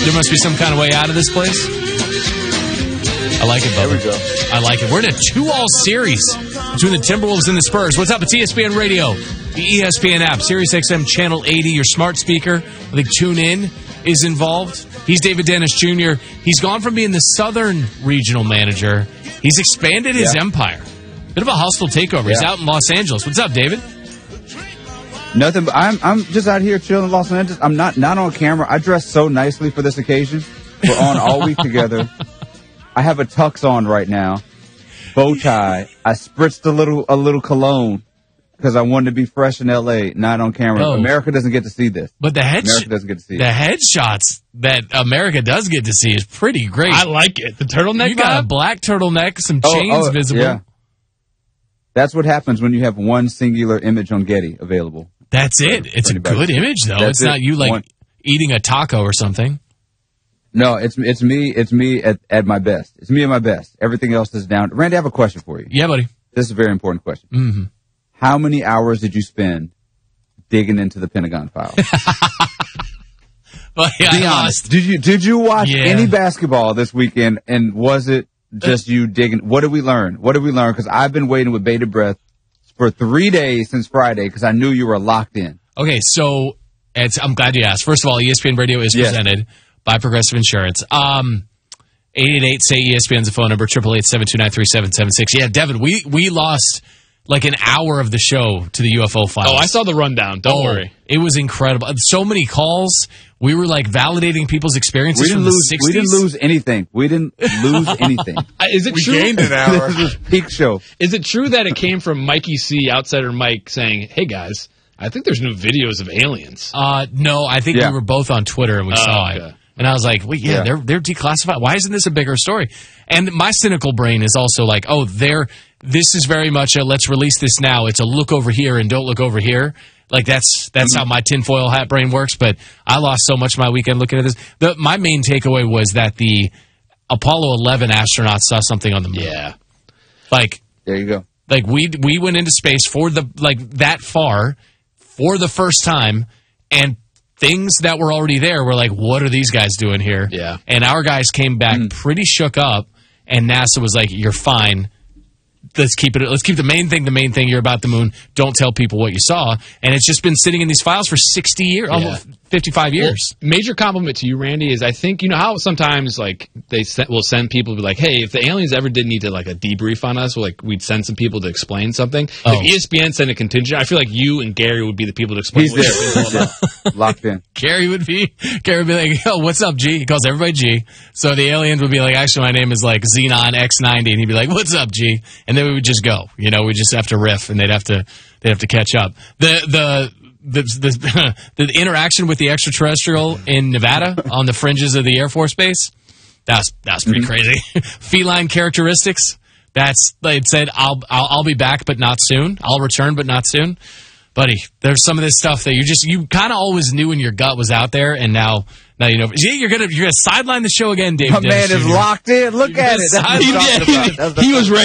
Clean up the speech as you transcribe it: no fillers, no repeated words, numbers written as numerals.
There must be some kind of way out of this place. I like it, Bubba. There we go. I like it. We're in a 2-all series between the Timberwolves and the Spurs. What's up? It's ESPN Radio, the ESPN app, SiriusXM Channel 80, your smart speaker. I think TuneIn is involved. He's David Dennis Jr. He's gone from being the Southern regional manager. He's expanded his empire. Bit of a hostile takeover. He's out in Los Angeles. What's up, David? Nothing. But I'm just out here chilling in Los Angeles. I'm not on camera. I dressed so nicely for this occasion. We're on all week together. I have a tux on right now, bow tie. I spritzed a little cologne because I wanted to be fresh in L.A., not on camera. Oh. America doesn't get to see this. But America doesn't get to see it. The headshots that America does get to see is pretty great. I like it. The turtleneck. You got a black turtleneck, some chains visible. Yeah. That's what happens when you have one singular image on Getty available. That's it. It's a good image, though. It's not you eating a taco or something. No, it's me. It's me at my best. It's me at my best. Everything else is down. Randy, I have a question for you. Yeah, buddy. This is a very important question. Mm-hmm. How many hours did you spend digging into the Pentagon Files? Well, yeah, Be honest. Did you watch any basketball this weekend, and was it just you digging? What did we learn? Because I've been waiting with bated breath for 3 days since Friday because I knew you were locked in. Okay, so I'm glad you asked. First of all, ESPN Radio is presented by Progressive Insurance. 888-SAY-ESPN is the phone number, 888-729-3776. Yeah, Devin, we lost like an hour of the show to the UFO files. Oh, I saw the rundown. Don't worry. It was incredible. So many calls. We were like validating people's experiences from the 60s. We didn't lose anything. Is it true? We gained an hour. This was peak show. Is it true that it came from Mikey C, Outsider Mike, saying, hey, guys, I think there's new videos of aliens? No, I think we were both on Twitter and we saw it. And I was like, wait, they're declassified. Why isn't this a bigger story? And my cynical brain is also like, this is very much a let's release this now. It's a look over here and don't look over here. Like that's how my tinfoil hat brain works. But I lost so much of my weekend looking at this. My main takeaway was that the Apollo 11 astronauts saw something on the moon. Yeah. Like, there you go. Like we went into space that far for the first time, and things that were already there were like, what are these guys doing here? Yeah. And our guys came back pretty shook up, and NASA was like, you're fine. Let's keep the main thing. You're about the moon. Don't tell people what you saw. And it's just been sitting in these files for 60 years, almost 55 years. Well, major compliment to you, Randy, is I think, you know how sometimes like we'll send people to be like, hey, if the aliens ever did need to like a debrief on us, we'd send some people to explain something. If ESPN sent a contingent, I feel like you and Gary would be the people to explain what it's all about. Locked in. Gary would be like, yo, what's up, G? He calls everybody G. So the aliens would be like, actually, my name is like Xenon X90, and he'd be like, what's up, G? And then we would just go. You know, we just have to riff, and they'd have to catch up. The interaction with the extraterrestrial in Nevada on the fringes of the Air Force Base, that's pretty crazy. Feline characteristics. It said I'll be back, but not soon. I'll return, but not soon. Buddy, there's some of this stuff that you kind of always knew in your gut was out there, and now you know. You're gonna sideline the show again, David. My man is locked in. Look at it. That's what I'm talking about. He was ready.